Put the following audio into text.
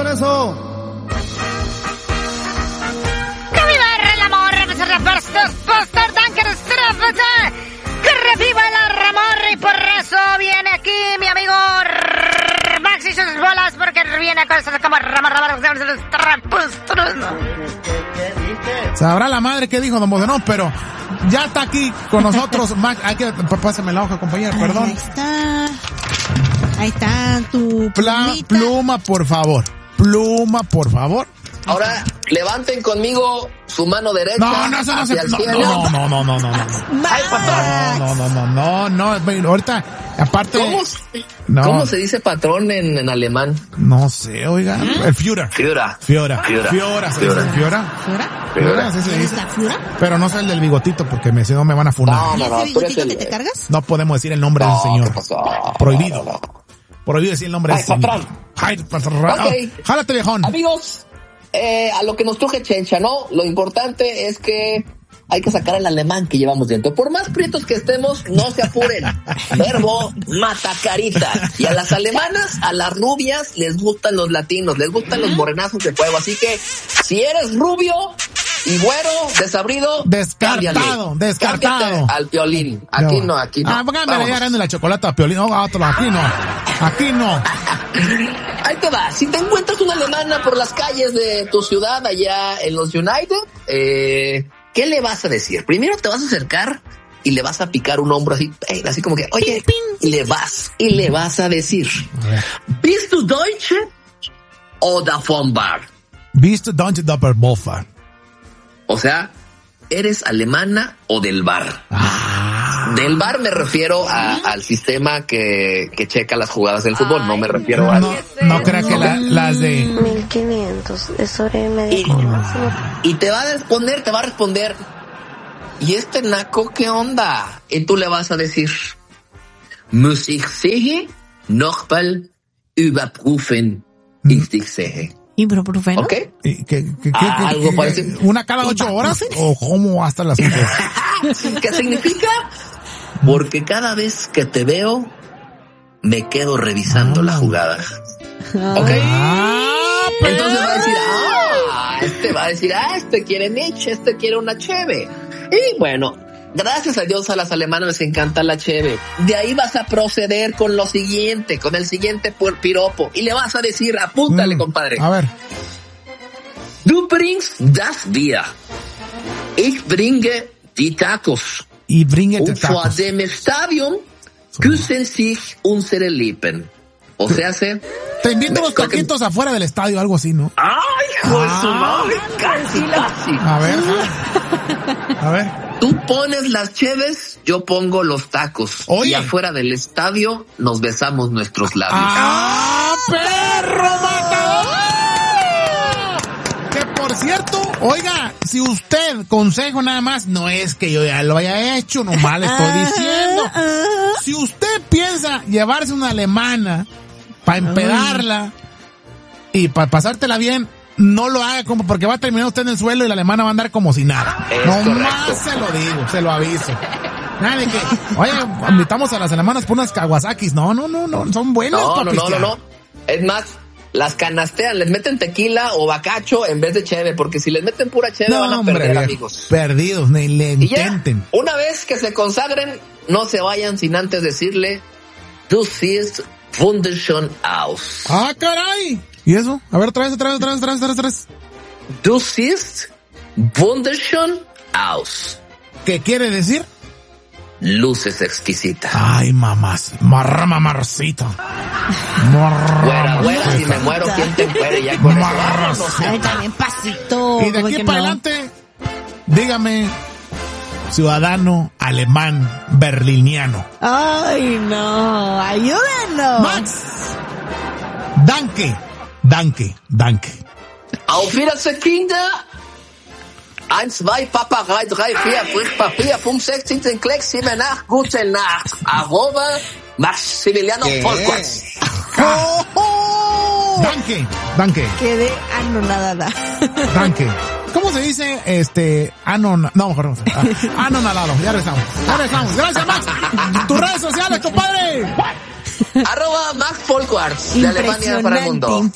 con eso. ¡Que viva el amor! ¡Que reviva el amor! Y por eso viene aquí mi amigo Max y sus bolas, porque viene con cosas como sabrá la madre qué dijo don Bodenón, pero ya está aquí con nosotros Max. Hay que pásame la hoja, compañero, perdón. Ahí está tu pluma, por favor. Pluma, por favor. Ahora, levanten conmigo su mano derecha. No, eso no se puede. No. Ay, patrón. No, ahorita, aparte. ¿Cómo se dice patrón en alemán? No sé, oiga. El Führer. Führer, sí se dice. Pero no soy el del bigotito porque si no me van a funar. No, ¿ese bigotito que te cargas? No podemos decir el nombre del señor. Prohibido. Prohibido decir el nombre del señor. Okay. Jálate, viejón. Amigos, a lo que nos truje Chencha, ¿no? Lo importante es que hay que sacar el alemán que llevamos dentro. Por más prietos que estemos, no se apuren. Verbo mata carita. Y a las alemanas, a las rubias, les gustan los latinos, les gustan los morenazos de fuego. Así que, si eres rubio y güero, desabrido, descartado. Cámbiate al Piolín. Aquí no. Póngame la grande la chocolate a Piolín. Aquí no. Ahí te va. Si te encuentras una alemana por las calles de tu ciudad allá en los United, ¿qué le vas a decir? Primero te vas a acercar y le vas a picar un hombro así como que, oye, y le vas a decir, ¿Bist du Deutsche oder vom Bar? Bist du Deutsche oder vom Bar? O sea, ¿eres alemana o del bar? Del bar me refiero al sistema que checa las jugadas del fútbol, no me refiero a... No creo que las de... 1500, es hora y media. Y te va a responder, ¿y este naco qué onda? Y tú le vas a decir, muss ich sehe, nochmal überprüfen, ich dich sehe. ¿Ibuprofeno? ¿Ok? ¿Algo parecido? ¿Una cada 8 horas? ¿O cómo hasta las 5? ¿Qué significa? Porque cada vez que te veo, me quedo revisando la jugada. ¿Ok? Entonces va a decir, este quiere Nietzsche, este quiere una cheve. Y bueno, gracias a Dios a las alemanas les encanta la cheve. De ahí vas a proceder con el siguiente piropo. Y le vas a decir, apúntale, compadre. A ver. Du bringst das Bier. Ich bringe die Tacos. Y bringe die Und vor Tacos. dem Stadion küssen sich unsere Lippen. O sea, te invito unos taquitos afuera del estadio, algo así, ¿no? ¡Ay, hijo de su madre! Casi. A ver. Tú pones las cheves, yo pongo los tacos. Oye. Y afuera del estadio nos besamos nuestros labios. ¡Perro matador! Que por cierto, oiga, si usted, consejo nada más, no es que yo ya lo haya hecho, nomás le estoy diciendo. Si usted piensa llevarse una alemana para empedarla y para pasártela bien, no lo haga como porque va a terminar usted en el suelo y la alemana va a andar como si nada. Nomás se lo digo, se lo aviso. Nada de que, oye, invitamos a las alemanas por unas Kawasakis. No, son buenas. No. Es más, las canastean, les meten tequila o bacacho en vez de cheve, porque si les meten pura cheve van a perder, amigos. Perdidos, ni le intenten. Ya, una vez que se consagren, no se vayan sin antes decirle, du siehst wunderschön aus. ¡Ah, caray! ¿Y eso? A ver, otra vez. Du siehst wunderschön aus. ¿Qué quiere decir? Luces exquisitas. Ay, mamás. Mamarcita. Güera, si me muero, ¿quién te encuere? Ya con eso. Ay, también pasito. Y de aquí para adelante, dígame, ciudadano alemán berliniano. Ay, no, ayúdenos. Max, danke. Auf Wiedersehen, Kinder. 1, 2, Papa, 3, 4, Bricht Papier, 5, 6, 7, Klecks, 7, 8, gute Nacht. Arroba, Maximiliano Volkwarts. Danke. Quedé anonadada. Danke. ¿Cómo se dice mejor no. Anonadado. Ya regresamos. Gracias, Max. Tus redes sociales, compadre. @Max Volkwarts, de Alemania para el mundo.